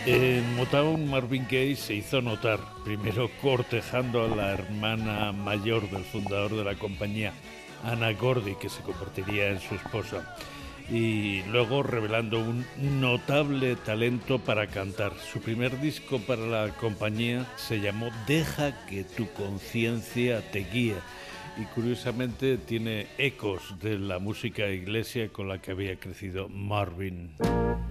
En Motown, Marvin Gaye se hizo notar, primero cortejando a la hermana mayor del fundador de la compañía, Anna Gordy, que se convertiría en su esposa, y luego revelando un notable talento para cantar. Su primer disco para la compañía se llamó Deja que tu conciencia te guíe, y curiosamente tiene ecos de la música iglesia con la que había crecido Marvin.